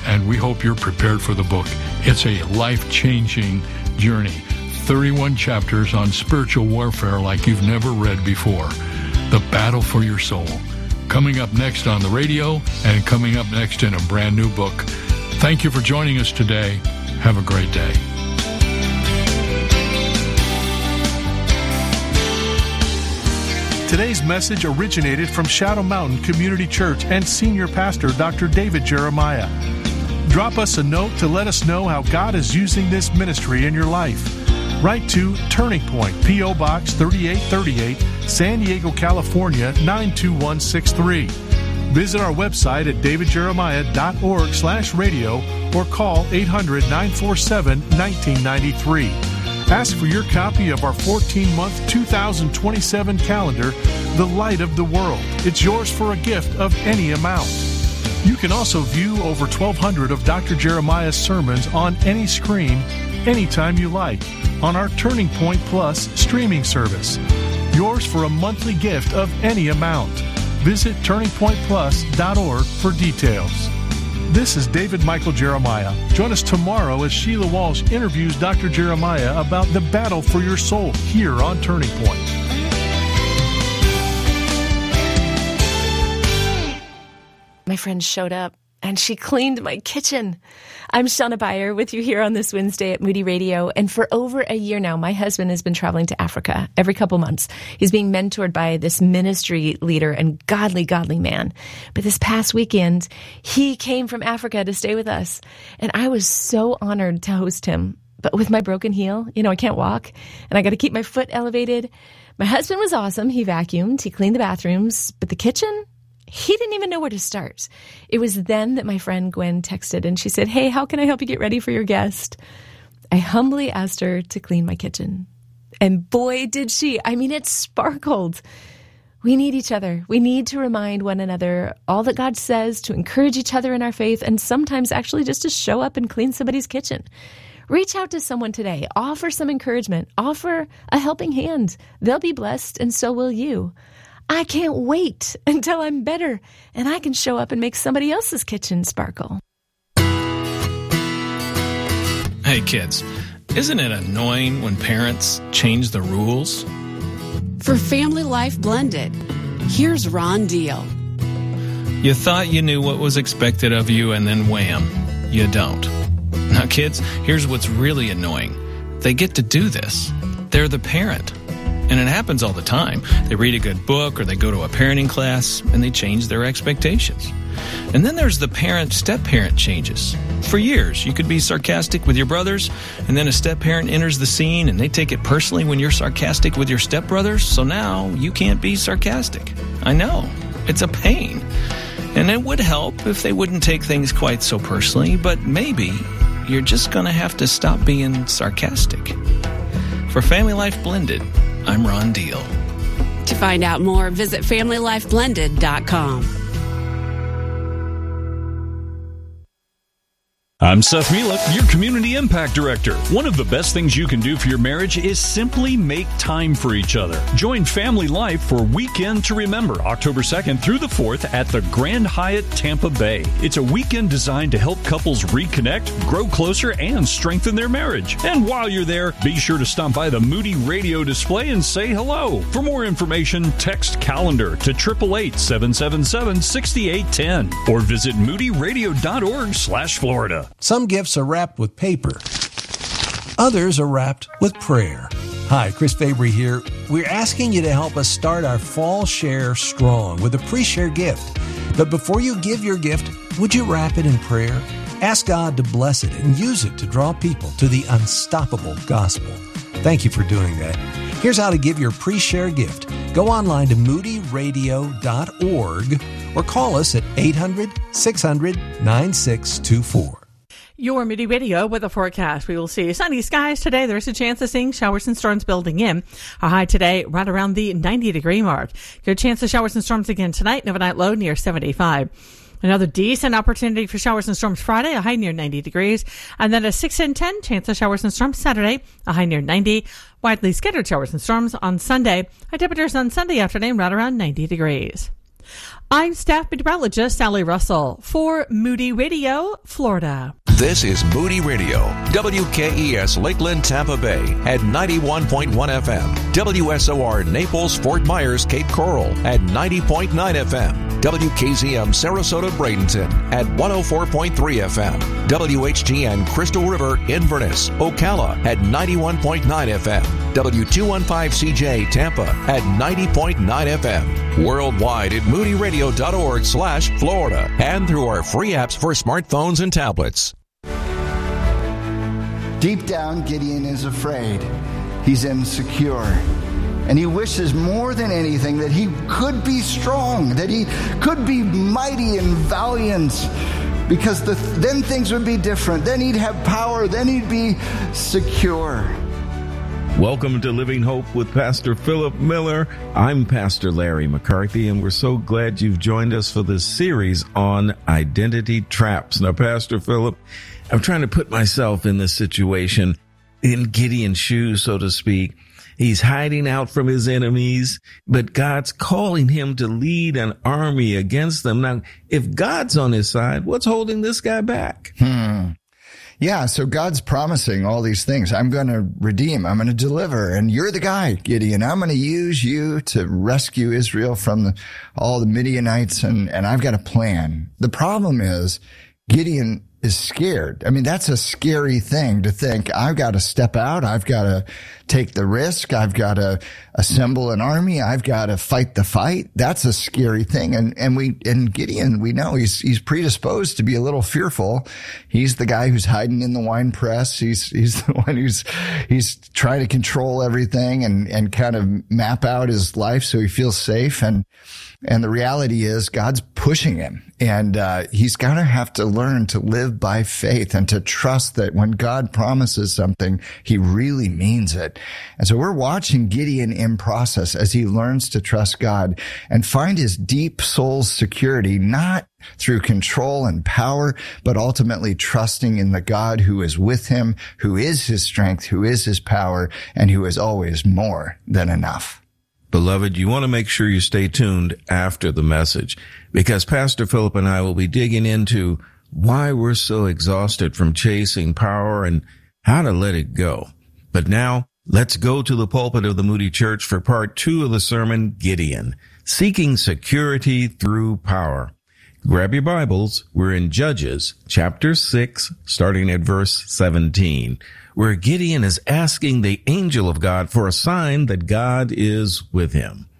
and we hope you're prepared for the book. It's a life-changing journey. 31 chapters on spiritual warfare like you've never read before. The Battle for Your Soul. Coming up next on the radio and coming up next in a brand new book. Thank you for joining us today. Have a great day. Today's message originated from Shadow Mountain Community Church and Senior Pastor Dr. David Jeremiah. Drop us a note to let us know how God is using this ministry in your life. Write to Turning Point, P.O. Box 3838, San Diego, California 92163. Visit our website at davidjeremiah.org/radio or call 800-947-1993. Ask for your copy of our 14-month 2027 calendar, The Light of the World. It's yours for a gift of any amount. You can also view over 1,200 of Dr. Jeremiah's sermons on any screen, anytime you like, on our Turning Point Plus streaming service. Yours for a monthly gift of any amount. Visit turningpointplus.org for details. This is David Michael Jeremiah. Join us tomorrow as Sheila Walsh interviews Dr. Jeremiah about the battle for your soul here on Turning Point. My friend showed up and she cleaned my kitchen. I'm Shauna Beyer with you here on this Wednesday at Moody Radio. And for over a year now, my husband has been traveling to Africa every couple months. He's being mentored by this ministry leader and godly man. But this past weekend, he came from Africa to stay with us. And I was so honored to host him. But with my broken heel, I can't walk and I got to keep my foot elevated. My husband was awesome. He vacuumed, he cleaned the bathrooms, but the kitchen, he didn't even know where to start. It was then that my friend Gwen texted and she said, "Hey, how can I help you get ready for your guest?" I humbly asked her to clean my kitchen. And boy, did she. I mean, it sparkled. We need each other. We need to remind one another all that God says, to encourage each other in our faith, and sometimes actually just to show up and clean somebody's kitchen. Reach out to someone today. Offer some encouragement. Offer a helping hand. They'll be blessed, and so will you. I can't wait until I'm better and I can show up and make somebody else's kitchen sparkle. Hey kids, isn't it annoying when parents change the rules? For Family Life Blended, here's Ron Deal. You thought you knew what was expected of you and then wham, you don't. Now kids, here's what's really annoying. They get to do this. They're the parent. And it happens all the time. They read a good book or they go to a parenting class and they change their expectations. And then there's the parent-step-parent changes. For years, you could be sarcastic with your brothers, and then a step-parent enters the scene and they take it personally when you're sarcastic with your stepbrothers, so now you can't be sarcastic. I know. It's a pain. And it would help if they wouldn't take things quite so personally, but maybe you're just going to have to stop being sarcastic. For Family Life Blended, I'm Ron Deal. To find out more, visit FamilyLifeBlended.com. I'm Seth Mielek, your Community Impact Director. One of the best things you can do for your marriage is simply make time for each other. Join Family Life for Weekend to Remember, October 2nd through the 4th at the Grand Hyatt Tampa Bay. It's a weekend designed to help couples reconnect, grow closer, and strengthen their marriage. And while you're there, be sure to stop by the Moody Radio display and say hello. For more information, text calendar to 888-777-6810 or visit moodyradio.org/Florida. Some gifts are wrapped with paper. Others are wrapped with prayer. Hi, Chris Fabry here. We're asking you to help us start our fall share strong with a pre-share gift. But before you give your gift, would you wrap it in prayer? Ask God to bless it and use it to draw people to the unstoppable gospel. Thank you for doing that. Here's how to give your pre-share gift. Go online to moodyradio.org or call us at 800-600-9624. Your Moody Radio with a forecast. We will see sunny skies today. There's a chance of seeing showers and storms building in. A high today right around the 90-degree mark. Good chance of showers and storms again tonight. An overnight low near 75. Another decent opportunity for showers and storms Friday, a high near 90 degrees. And then a 6 in 10 chance of showers and storms Saturday, a high near 90. Widely scattered showers and storms on Sunday. High temperatures on Sunday afternoon right around 90 degrees. I'm staff meteorologist Sally Russell for Moody Radio, Florida. This is Moody Radio, WKES Lakeland, Tampa Bay at 91.1 FM, WSOR Naples, Fort Myers, Cape Coral at 90.9 FM, WKZM Sarasota, Bradenton at 104.3 FM, WHGN Crystal River, Inverness, Ocala at 91.9 FM, W215CJ Tampa at 90.9 FM, worldwide at moodyradio.org/Florida, and through our free apps for smartphones and tablets. Deep down, Gideon is afraid. He's insecure. And he wishes more than anything that he could be strong, that he could be mighty and valiant, because then things would be different. Then he'd have power. Then he'd be secure. Welcome to Living Hope with Pastor Philip Miller. I'm Pastor Larry McCarthy, and we're so glad you've joined us for this series on identity traps. Now, Pastor Philip, I'm trying to put myself in this situation, in Gideon's shoes, so to speak. He's hiding out from his enemies, but God's calling him to lead an army against them. Now, if God's on his side, what's holding this guy back? Yeah, so God's promising all these things. I'm going to redeem. I'm going to deliver. And you're the guy, Gideon. I'm going to use you to rescue Israel from all the Midianites, and I've got a plan. The problem is Gideon is scared. I mean, that's a scary thing to think. I've got to step out. I've got to take the risk. I've got to assemble an army. I've got to fight the fight. That's a scary thing. And Gideon, we know he's predisposed to be a little fearful. He's the guy who's hiding in the wine press. He's the one he's trying to control everything and kind of map out his life so he feels safe. And the reality is God's pushing him, and he's going to have to learn to live by faith and to trust that when God promises something, he really means it. And so we're watching Gideon in process as he learns to trust God and find his deep soul's security, not through control and power, but ultimately trusting in the God who is with him, who is his strength, who is his power, and who is always more than enough. Beloved, you want to make sure you stay tuned after the message, because Pastor Philip and I will be digging into why we're so exhausted from chasing power and how to let it go. But now, let's go to the pulpit of the Moody Church for part 2 of the sermon, Gideon, Seeking Security Through Power. Grab your Bibles. We're in Judges chapter 6, starting at verse 17. Where Gideon is asking the angel of God for a sign that God is with him.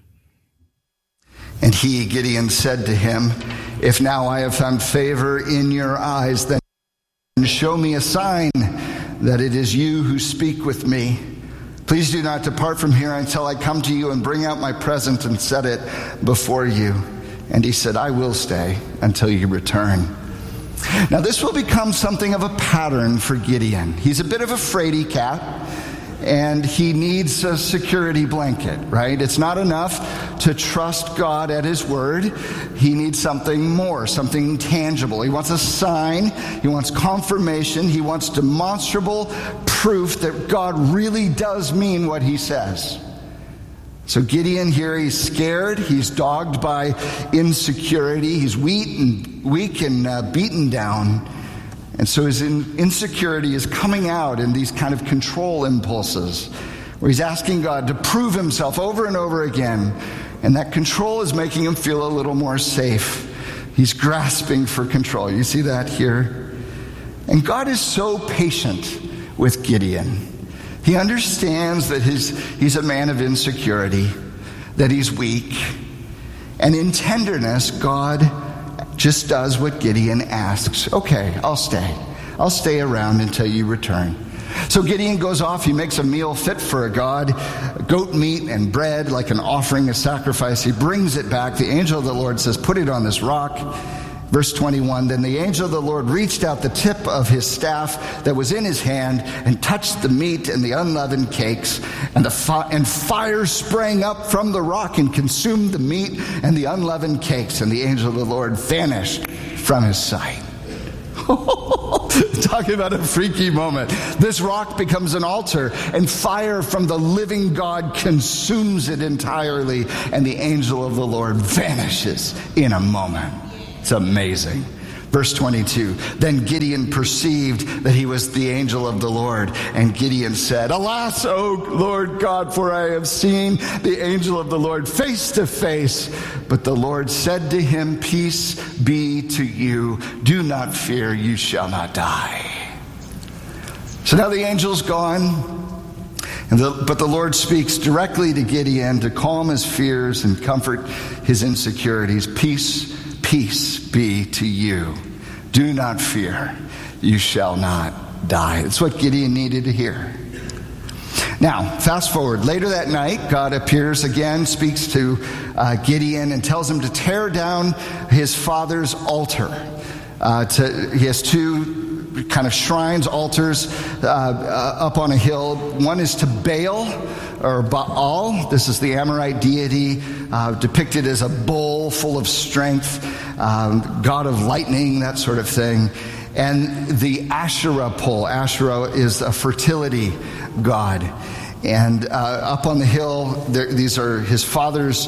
And he, Gideon, said to him, "If now I have found favor in your eyes, then show me a sign that it is you who speak with me. Please do not depart from here until I come to you and bring out my present and set it before you." And he said, "I will stay until you return." Now, this will become something of a pattern for Gideon. He's a bit of a fraidy cat, and he needs a security blanket, right? It's not enough to trust God at his word. He needs something more, something tangible. He wants a sign. He wants confirmation. He wants demonstrable proof that God really does mean what he says. So Gideon here, he's scared, he's dogged by insecurity, he's weak and beaten down. And so his insecurity is coming out in these kind of control impulses, where he's asking God to prove himself over and over again. And that control is making him feel a little more safe. He's grasping for control. You see that here? And God is so patient with Gideon. He understands that he's a man of insecurity, that he's weak. And in tenderness, God just does what Gideon asks. "Okay, I'll stay. I'll stay around until you return." So Gideon goes off. He makes a meal fit for a god, goat meat and bread, like an offering, a sacrifice. He brings it back. The angel of the Lord says, "Put it on this rock." Verse 21, then the angel of the Lord reached out the tip of his staff that was in his hand and touched the meat and the unleavened cakes, and fire sprang up from the rock and consumed the meat and the unleavened cakes, and the angel of the Lord vanished from his sight. Talk talking about a freaky moment. This rock becomes an altar, and fire from the living God consumes it entirely, and the angel of the Lord vanishes in a moment. It's amazing. Verse 22, then Gideon perceived that he was the angel of the Lord, and Gideon said, alas, O Lord God, for I have seen the angel of the Lord face to face. But the Lord said to him, peace be to you. Do not fear, you shall not die. So now the angel's gone, but the Lord speaks directly to Gideon to calm his fears and comfort his insecurities. Peace be to you. Do not fear. You shall not die. It's what Gideon needed to hear. Now, fast forward. Later that night, God appears again, speaks to Gideon, and tells him to tear down his father's altar. He has two kind of shrines, altars up on a hill. One is to Baal, or Baal. This is the Amorite deity, depicted as a bull full of strength, god of lightning, that sort of thing. And the Asherah pole. Asherah is a fertility god. And up on the hill, these are his father's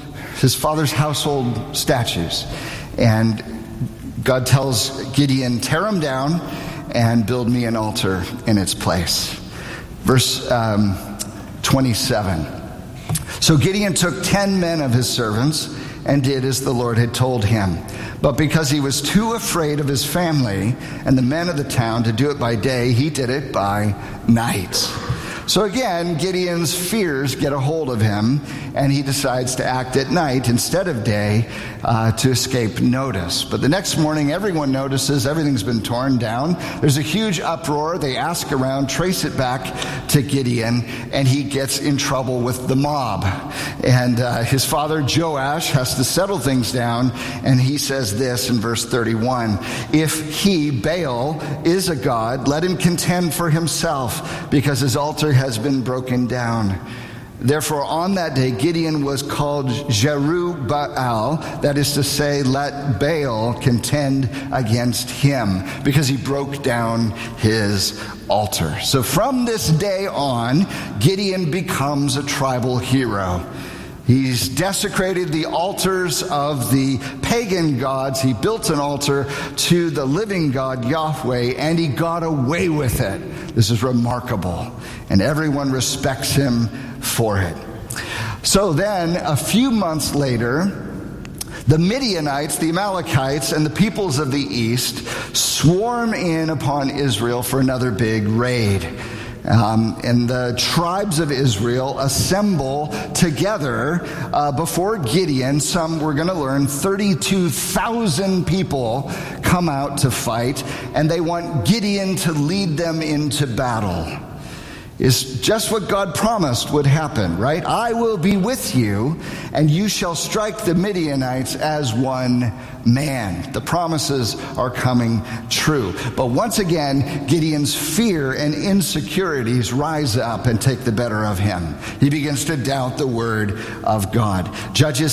household statues. And God tells Gideon, tear them down and build me an altar in its place. Verse 27. So Gideon took 10 men of his servants and did as the Lord had told him. But because he was too afraid of his family and the men of the town to do it by day, he did it by night. So again, Gideon's fears get a hold of him, and he decides to act at night instead of day to escape notice. But the next morning, everyone notices everything's been torn down. There's a huge uproar. They ask around, trace it back to Gideon, and he gets in trouble with the mob. And his father, Joash, has to settle things down, and he says this in verse 31, if he, Baal, is a god, let him contend for himself, because his altar has been broken down. Therefore, on that day, Gideon was called Jerubbaal, that is to say, let Baal contend against him, because he broke down his altar. So from this day on, Gideon becomes a tribal hero. He's desecrated the altars of the pagan gods. He built an altar to the living God, Yahweh, and he got away with it. This is remarkable, and everyone respects him for it. So then, a few months later, the Midianites, the Amalekites, and the peoples of the east swarm in upon Israel for another big raid. And the tribes of Israel assemble together before Gideon. We're going to learn, 32,000 people come out to fight, and they want Gideon to lead them into battle. Is just what God promised would happen, right? I will be with you, and you shall strike the Midianites as one man. The promises are coming true. But once again, Gideon's fear and insecurities rise up and take the better of him. He begins to doubt the word of God. Judges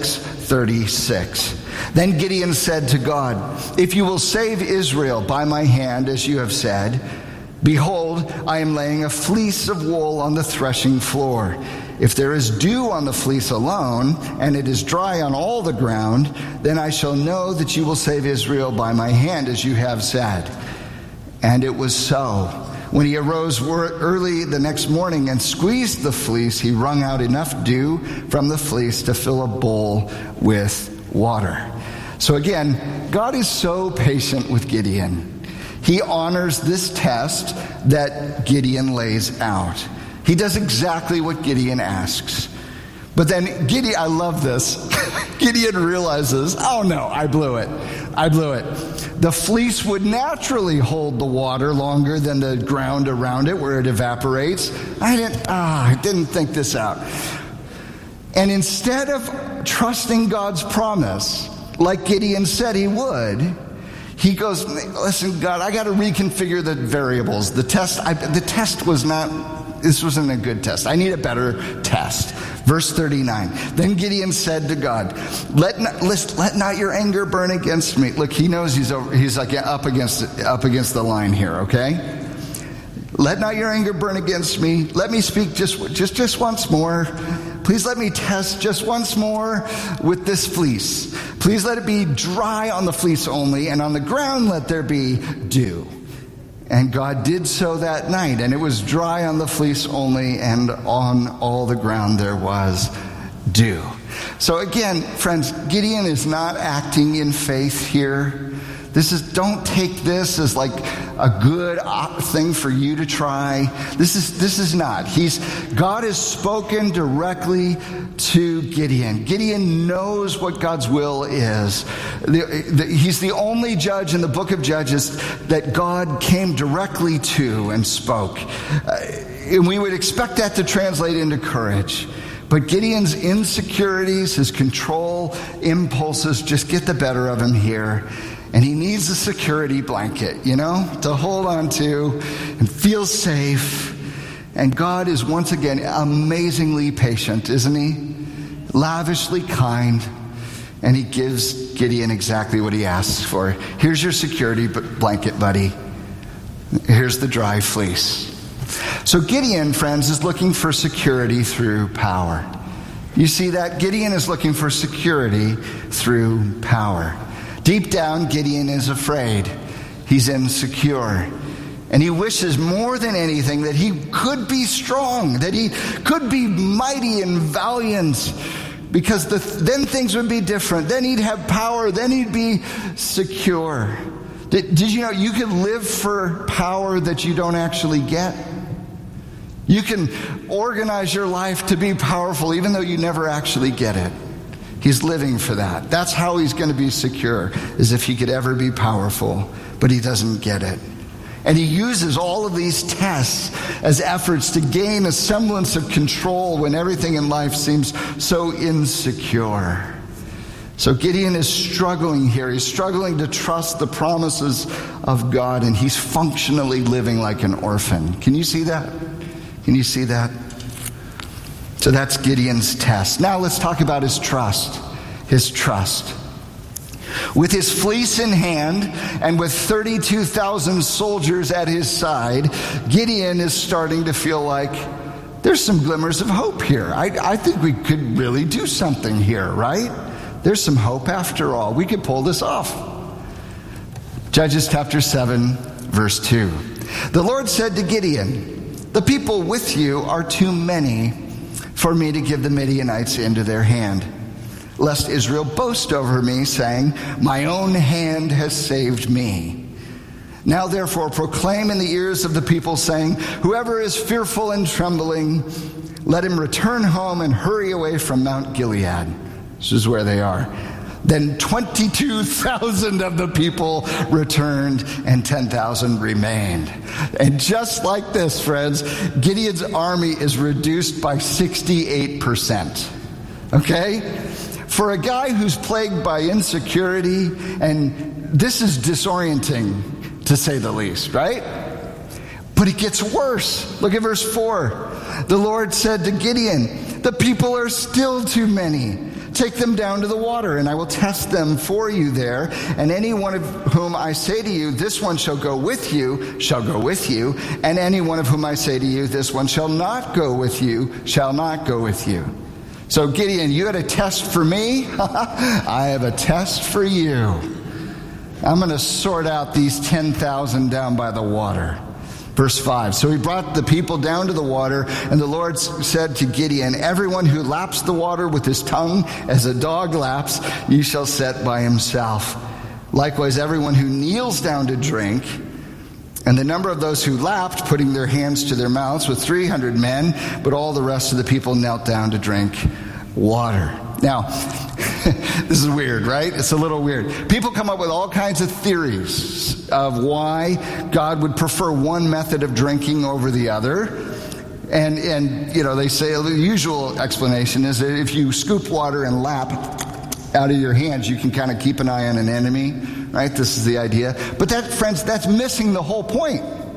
6:36. Then Gideon said to God, if you will save Israel by my hand, as you have said, behold, I am laying a fleece of wool on the threshing floor. If there is dew on the fleece alone, and it is dry on all the ground, then I shall know that you will save Israel by my hand, as you have said. And it was so. When he arose early the next morning and squeezed the fleece, he wrung out enough dew from the fleece to fill a bowl with water. So again, God is so patient with Gideon. He honors this test that Gideon lays out. He does exactly what Gideon asks. But then Gideon, I love this. Gideon realizes, oh no, I blew it. The fleece would naturally hold the water longer than the ground around it where it evaporates. I didn't think this out. And instead of trusting God's promise, like Gideon said he would, he goes, listen, God, I got to reconfigure the variables. The test was not this wasn't a good test. I need a better test. Verse 39. Then Gideon said to God, let not your anger burn against me. Look, he knows he's like up against the line here, okay? Let not your anger burn against me. Let me speak just once more. Please let me test just once more with this fleece. Please let it be dry on the fleece only, and on the ground let there be dew. And God did so that night, and it was dry on the fleece only, and on all the ground there was dew. So again, friends, Gideon is not acting in faith here. Don't take this as like a good thing for you to try. This is not. God has spoken directly to Gideon. Gideon knows what God's will is. He's the only judge in the book of Judges that God came directly to and spoke. And we would expect that to translate into courage. But Gideon's insecurities, his control impulses just get the better of him here. And he needs a security blanket, to hold on to and feel safe. And God is once again amazingly patient, isn't he? Lavishly kind. And he gives Gideon exactly what he asks for. Here's your security blanket, buddy. Here's the dry fleece. So Gideon, friends, is looking for security through power. You see that? Gideon is looking for security through power. Deep down, Gideon is afraid. He's insecure. And he wishes more than anything that he could be strong, that he could be mighty and valiant, because then things would be different. Then he'd have power. Then he'd be secure. Did you know you can live for power that you don't actually get? You can organize your life to be powerful even though you never actually get it. He's living for that. That's how he's going to be secure, is if he could ever be powerful, but he doesn't get it. And he uses all of these tests as efforts to gain a semblance of control when everything in life seems so insecure. So Gideon is struggling here. He's struggling to trust the promises of God, and he's functionally living like an orphan. Can you see that? Can you see that? So that's Gideon's test. Now let's talk about his trust. His trust. With his fleece in hand and with 32,000 soldiers at his side, Gideon is starting to feel like there's some glimmers of hope here. I think we could really do something here, right? There's some hope after all. We could pull this off. Judges chapter 7, verse 2. The Lord said to Gideon, "The people with you are too many for me to give the Midianites into their hand, lest Israel boast over me, saying, 'My own hand has saved me.' Now therefore proclaim in the ears of the people, saying, 'Whoever is fearful and trembling, let him return home and hurry away from Mount Gilead.'" This is where they are. Then 22,000 of the people returned and 10,000 remained. And just like this, friends, Gideon's army is reduced by 68%. Okay? For a guy who's plagued by insecurity, and this is disorienting to say the least, right? But it gets worse. Look at verse 4. The Lord said to Gideon, "The people are still too many. Take them down to the water, and I will test them for you there. And any one of whom I say to you, this one shall go with you, shall go with you. And any one of whom I say to you, this one shall not go with you, shall not go with you." So Gideon, you had a test for me? I have a test for you. I'm going to sort out these 10,000 down by the water. Verse 5, so he brought the people down to the water, and the Lord said to Gideon, "Everyone who laps the water with his tongue as a dog laps, you shall set by himself. Likewise, everyone who kneels down to drink." And the number of those who lapped, putting their hands to their mouths, was 300 men, but all the rest of the people knelt down to drink water. Now, this is weird, right? It's a little weird. People come up with all kinds of theories of why God would prefer one method of drinking over the other. And they say the usual explanation is that if you scoop water and lap out of your hands, you can kind of keep an eye on an enemy, right? This is the idea. But that, friends, that's missing the whole point.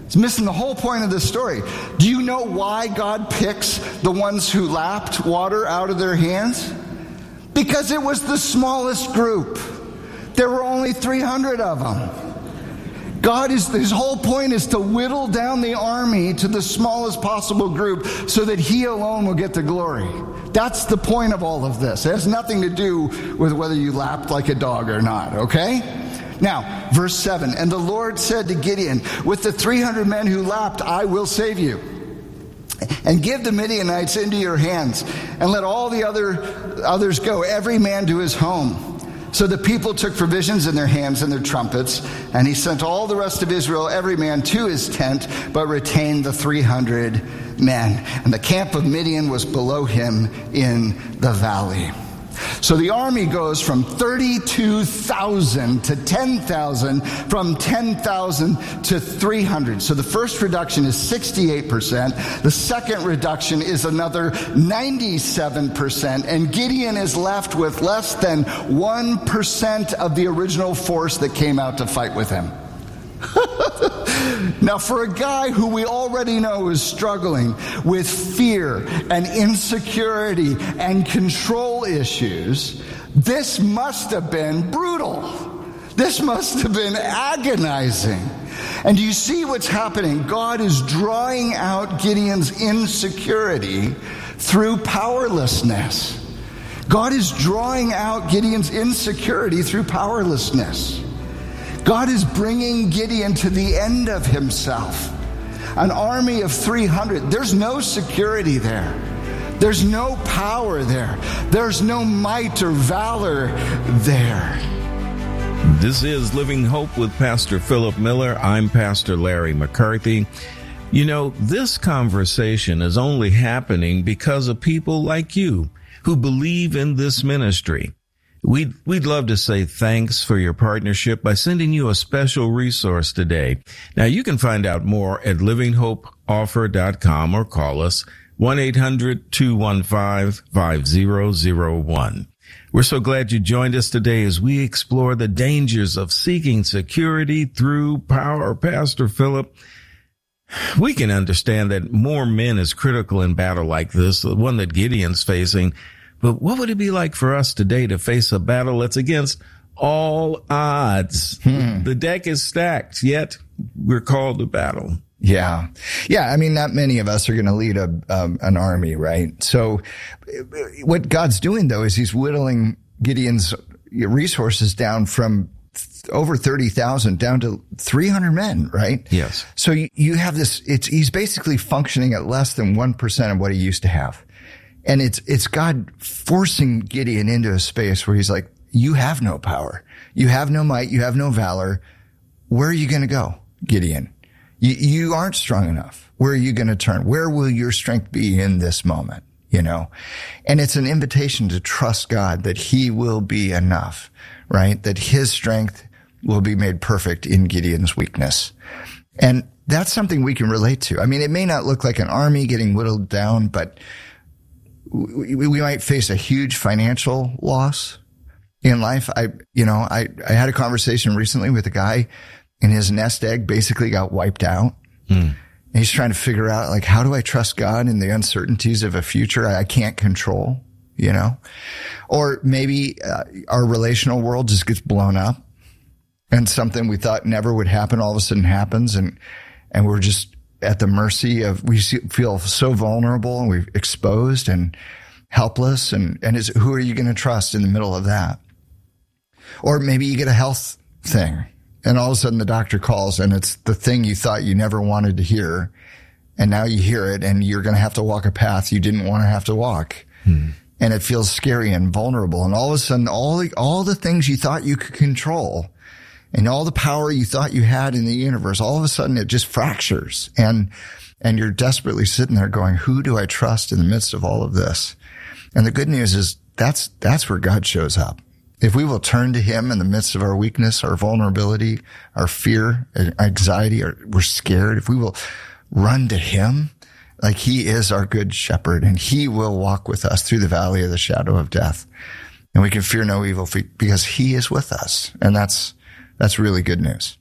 It's missing the whole point of this story. Do you know why God picks the ones who lapped water out of their hands? Because it was the smallest group. There were only 300 of them. His whole point is to whittle down the army to the smallest possible group so that he alone will get the glory. That's the point of all of this. It has nothing to do with whether you lapped like a dog or not, okay? Now, verse 7, and the Lord said to Gideon, with the 300 men who lapped, I will save you. And give the Midianites into your hands, and let all the others go, every man to his home. So the people took provisions in their hands and their trumpets, and he sent all the rest of Israel, every man to his tent, but retained the 300 men. And the camp of Midian was below him in the valley. So the army goes from 32,000 to 10,000, from 10,000 to 300. So the first reduction is 68%. The second reduction is another 97%. And Gideon is left with less than 1% of the original force that came out to fight with him. Now, for a guy who we already know is struggling with fear and insecurity and control issues, this must have been brutal. This must have been agonizing. And do you see what's happening? God is drawing out Gideon's insecurity through powerlessness. God is drawing out Gideon's insecurity through powerlessness. God is bringing Gideon to the end of himself. An army of 300. There's no security there. There's no power there. There's no might or valor there. This is Living Hope with Pastor Philip Miller. I'm Pastor Larry McCarthy. You know, this conversation is only happening because of people like you who believe in this ministry. We'd love to say thanks for your partnership by sending you a special resource today. Now, you can find out more at livinghopeoffer.com or call us 1-800-215-5001. We're so glad you joined us today as we explore the dangers of seeking security through power. Pastor Philip, we can understand that more men is critical in battle like this, the one that Gideon's facing. But what would it be like for us today to face a battle that's against all odds? The deck is stacked, yet we're called to battle. Yeah. I mean, not many of us are going to lead an army, right? So what God's doing, though, is he's whittling Gideon's resources down from over 30,000 down to 300 men, right? Yes. So you have this, he's basically functioning at less than 1% of what he used to have. And it's God forcing Gideon into a space where he's like, you have no power. You have no might. You have no valor. Where are you going to go, Gideon? You aren't strong enough. Where are you going to turn? Where will your strength be in this moment? You know, and it's an invitation to trust God that he will be enough, right? That his strength will be made perfect in Gideon's weakness. And that's something we can relate to. I mean, it may not look like an army getting whittled down, but we might face a huge financial loss in life. I had a conversation recently with a guy, and his nest egg basically got wiped out. And he's trying to figure out, like, how do I trust God in the uncertainties of a future I can't control, you know? Or maybe our relational world just gets blown up, and something we thought never would happen all of a sudden happens, and we're just at the mercy of, we feel so vulnerable and we're exposed and helpless. And who are you going to trust in the middle of that? Or maybe you get a health thing, and all of a sudden the doctor calls, and it's the thing you thought you never wanted to hear. And now you hear it, and you're going to have to walk a path you didn't want to have to walk. And it feels scary and vulnerable. And all of a sudden, all the things you thought you could control, and all the power you thought you had in the universe, all of a sudden it just fractures. And you're desperately sitting there going, who do I trust in the midst of all of this? And the good news is that's where God shows up. If we will turn to him in the midst of our weakness, our vulnerability, our fear, our anxiety, we're scared, if we will run to him, like he is our good shepherd, and he will walk with us through the valley of the shadow of death. And we can fear no evil because he is with us. And that's really good news.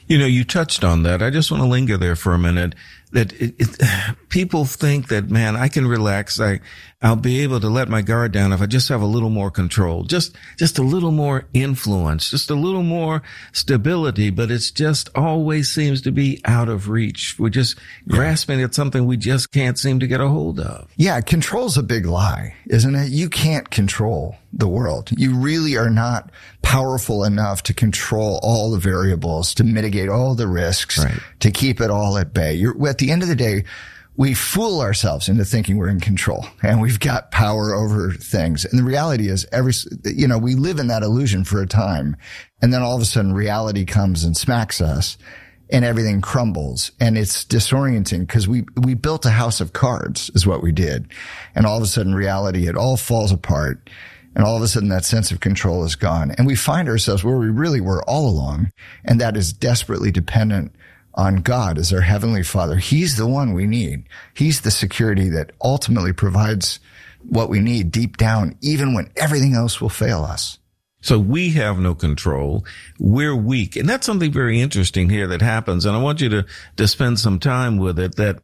You touched on that. I just want to linger there for a minute. That people think that, man, I can relax. I'll be able to let my guard down if I just have a little more control, just a little more influence, just a little more stability. But it's just always seems to be out of reach. We're just grasping at something we just can't seem to get a hold of. Yeah, control's a big lie, isn't it? You can't control the world. You really are not powerful enough to control all the variables, to mitigate all the risks, to keep it all at bay. At the end of the day, we fool ourselves into thinking we're in control and we've got power over things. And the reality is we live in that illusion for a time. And then all of a sudden reality comes and smacks us and everything crumbles. And it's disorienting because we built a house of cards is what we did. And all of a sudden reality, it all falls apart. And all of a sudden that sense of control is gone. And we find ourselves where we really were all along. And that is desperately dependent on God as our Heavenly Father. He's the one we need. He's the security that ultimately provides what we need deep down, even when everything else will fail us. So we have no control. We're weak. And that's something very interesting here that happens. And I want you to spend some time with it, that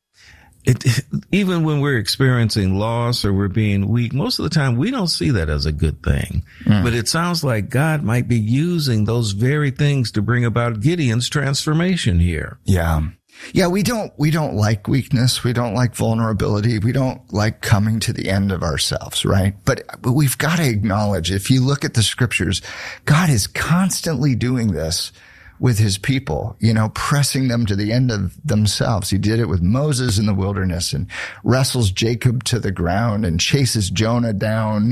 even when we're experiencing loss or we're being weak, most of the time we don't see that as a good thing. But it sounds like God might be using those very things to bring about Gideon's transformation here. Yeah. Yeah, we don't like weakness. We don't like vulnerability. We don't like coming to the end of ourselves, right? But we've got to acknowledge, if you look at the scriptures, God is constantly doing this with his people, pressing them to the end of themselves. He did it with Moses in the wilderness and wrestles Jacob to the ground and chases Jonah down.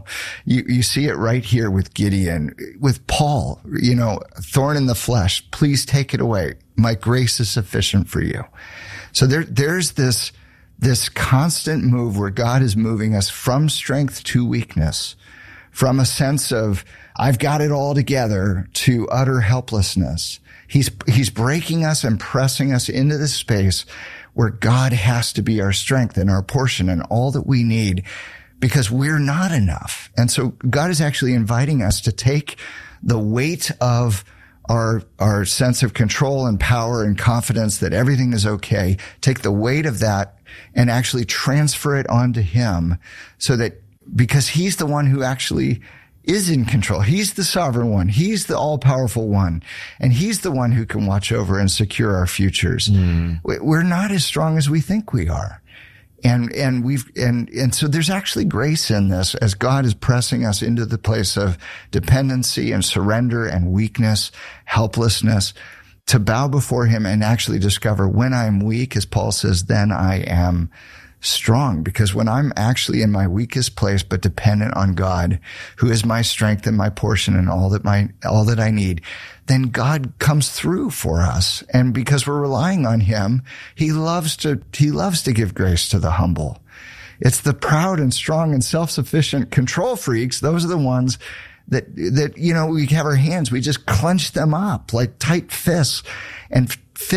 You see it right here with Gideon, with Paul, thorn in the flesh. Please take it away. My grace is sufficient for you. So there's this constant move where God is moving us from strength to weakness, from a sense of, I've got it all together, to utter helplessness. He's breaking us and pressing us into this space where God has to be our strength and our portion and all that we need, because we're not enough. And so God is actually inviting us to take the weight of our sense of control and power and confidence that everything is okay, take the weight of that and actually transfer it onto him, so that, because he's the one who actually is in control. He's the sovereign one. He's the all-powerful one. And he's the one who can watch over and secure our futures. We're not as strong as we think we are. And so there's actually grace in this as God is pressing us into the place of dependency and surrender and weakness, helplessness, to bow before him and actually discover, when I'm weak, as Paul says, then I am strong. Because when I'm actually in my weakest place, but dependent on God, who is my strength and my portion and all that I need, then God comes through for us. And because we're relying on him, he loves to give grace to the humble. It's the proud and strong and self-sufficient control freaks. Those are the ones that, we have our hands, we just clench them up like tight fists, and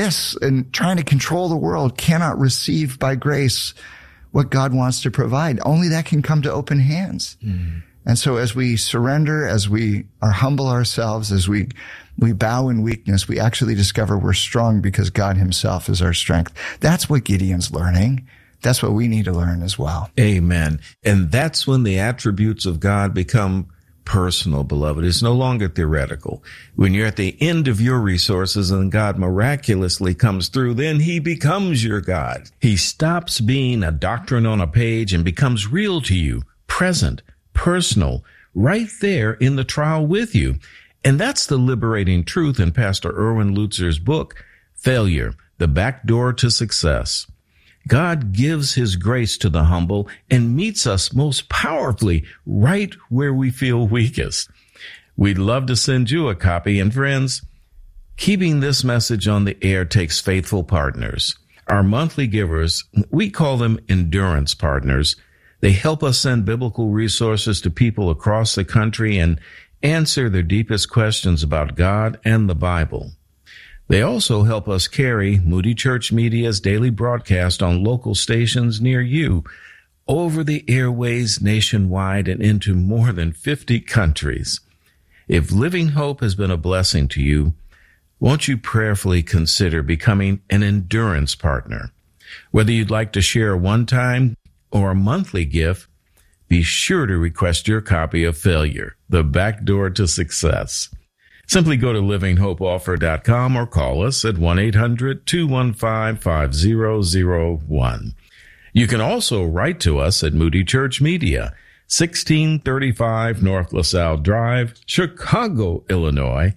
trying to control the world cannot receive by grace what God wants to provide. Only that can come to open hands. And so as we surrender, as we are humble ourselves, as we bow in weakness, we actually discover we're strong because God himself is our strength. That's what Gideon's learning. That's what we need to learn as well. Amen. And that's when the attributes of God become personal, beloved. It's no longer theoretical. When you're at the end of your resources and God miraculously comes through, then he becomes your God. He stops being a doctrine on a page and becomes real to you, present, personal, right there in the trial with you. And that's the liberating truth in Pastor Erwin Lutzer's book, Failure, The Back Door to Success. God gives his grace to the humble and meets us most powerfully right where we feel weakest. We'd love to send you a copy. And friends, keeping this message on the air takes faithful partners. Our monthly givers, we call them endurance partners. They help us send biblical resources to people across the country and answer their deepest questions about God and the Bible. They also help us carry Moody Church Media's daily broadcast on local stations near you, over the airways nationwide and into more than 50 countries. If Living Hope has been a blessing to you, won't you prayerfully consider becoming an endurance partner? Whether you'd like to share a one-time or a monthly gift, be sure to request your copy of Failure, The Back Door to Success. Simply go to livinghopeoffer.com or call us at 1-800-215-5001. You can also write to us at Moody Church Media, 1635 North LaSalle Drive, Chicago, Illinois,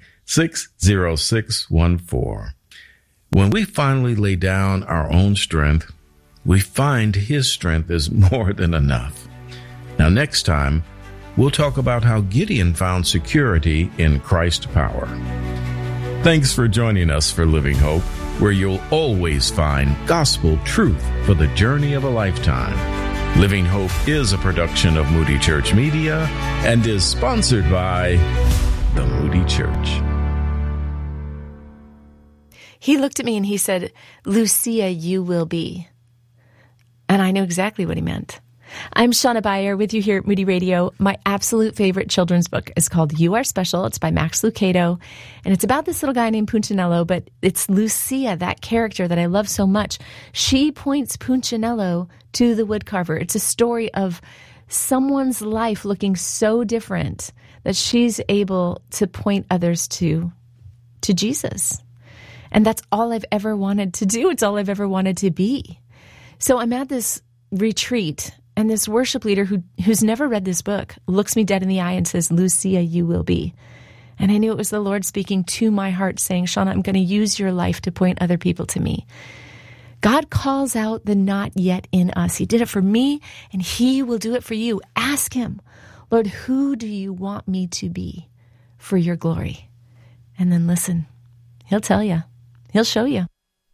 60614. When we finally lay down our own strength, we find His strength is more than enough. Now, next time, we'll talk about how Gideon found security in Christ's power. Thanks for joining us for Living Hope, where you'll always find gospel truth for the journey of a lifetime. Living Hope is a production of Moody Church Media and is sponsored by the Moody Church. He looked at me and he said, "Lucia, you will be." And I knew exactly what he meant. I'm Shauna Beyer with you here at Moody Radio. My absolute favorite children's book is called You Are Special. It's by Max Lucado, and it's about this little guy named Punchinello, but it's Lucia, that character that I love so much. She points Punchinello to the woodcarver. It's a story of someone's life looking so different that she's able to point others to Jesus. And that's all I've ever wanted to do. It's all I've ever wanted to be. So I'm at this retreat, and this worship leader who's never read this book looks me dead in the eye and says, "Lucia, you will be." And I knew it was the Lord speaking to my heart saying, "Shauna, I'm going to use your life to point other people to me." God calls out the not yet in us. He did it for me, and He will do it for you. Ask Him, "Lord, who do you want me to be for your glory?" And then listen. He'll tell you. He'll show you.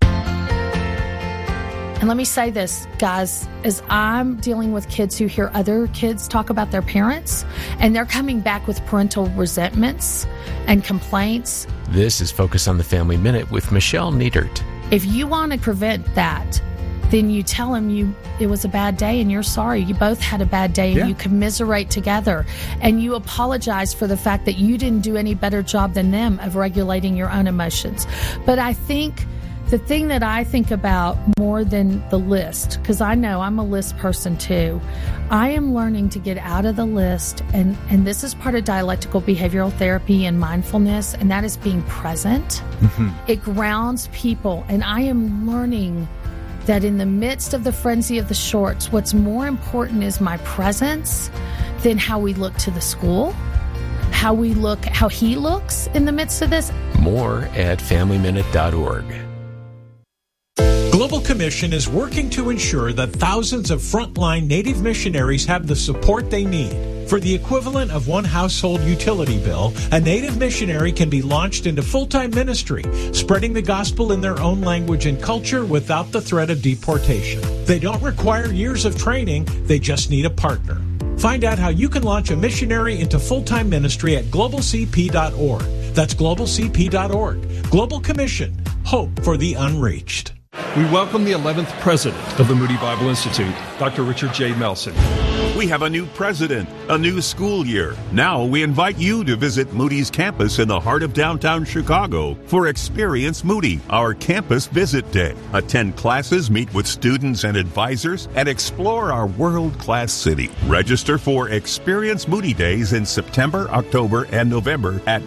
And let me say this, guys, as I'm dealing with kids who hear other kids talk about their parents, and they're coming back with parental resentments and complaints. This is Focus on the Family Minute with Michelle Niedert. If you want to prevent that, then you tell them it was a bad day and you're sorry. You both had a bad day, and you commiserate together. And you apologize for the fact that you didn't do any better job than them of regulating your own emotions. But I think the thing that I think about more than the list, because I know I'm a list person too, I am learning to get out of the list, and this is part of dialectical behavioral therapy and mindfulness, and that is being present. Mm-hmm. It grounds people, and I am learning that in the midst of the frenzy of the shorts, what's more important is my presence than how we look to the school, how he looks in the midst of this. More at FamilyMinute.org. Global Commission is working to ensure that thousands of frontline Native missionaries have the support they need. For the equivalent of one household utility bill, a Native missionary can be launched into full-time ministry, spreading the gospel in their own language and culture without the threat of deportation. They don't require years of training, they just need a partner. Find out how you can launch a missionary into full-time ministry at globalcp.org. That's globalcp.org. Global Commission. Hope for the unreached. We welcome the 11th president of the Moody Bible Institute, Dr. Richard J. Melson. We have a new president, a new school year. Now we invite you to visit Moody's campus in the heart of downtown Chicago for Experience Moody, our campus visit day. Attend classes, meet with students and advisors, and explore our world-class city. Register for Experience Moody Days in September, October, and November at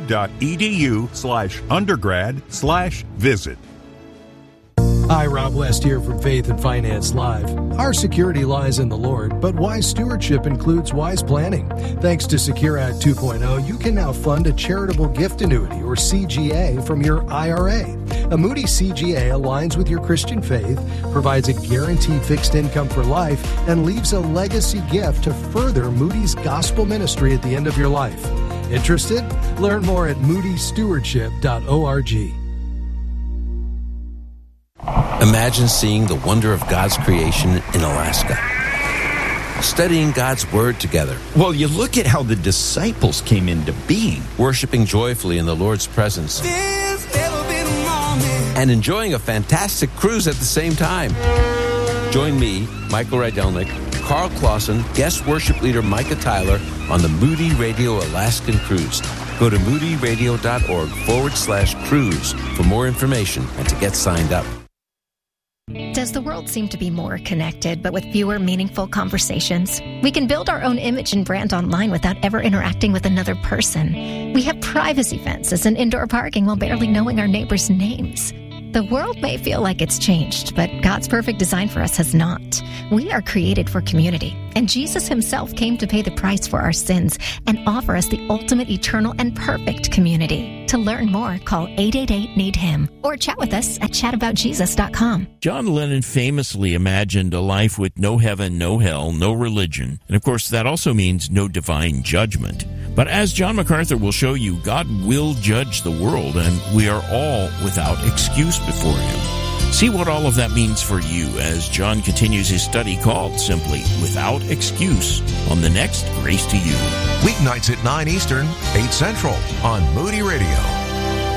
moody.edu/undergrad/visit. Hi, Rob West here from Faith and Finance Live. Our security lies in the Lord, but wise stewardship includes wise planning. Thanks to Secure Act 2.0, you can now fund a charitable gift annuity, or CGA, from your IRA. A Moody CGA aligns with your Christian faith, provides a guaranteed fixed income for life, and leaves a legacy gift to further Moody's gospel ministry at the end of your life. Interested? Learn more at moodystewardship.org. Imagine seeing the wonder of God's creation in Alaska. Studying God's Word together. Well, you look at how the disciples came into being. Worshiping joyfully in the Lord's presence. And enjoying a fantastic cruise at the same time. Join me, Michael Rydelnik, Carl Clausen, guest worship leader Micah Tyler on the Moody Radio Alaskan Cruise. Go to moodyradio.org/cruise for more information and to get signed up. Does the world seem to be more connected, but with fewer meaningful conversations? We can build our own image and brand online without ever interacting with another person. We have privacy fences and indoor parking while barely knowing our neighbors' names. The world may feel like it's changed, but God's perfect design for us has not. We are created for community, and Jesus himself came to pay the price for our sins and offer us the ultimate, eternal, and perfect community. To learn more, call 888-NEED-HIM or chat with us at chataboutjesus.com. John Lennon famously imagined a life with no heaven, no hell, no religion. And of course, that also means no divine judgment. But as John MacArthur will show you, God will judge the world, and we are all without excuse before him. See what all of that means for you as John continues his study called simply Without Excuse on the next Grace to You. Weeknights at 9 Eastern, 8 Central on Moody Radio.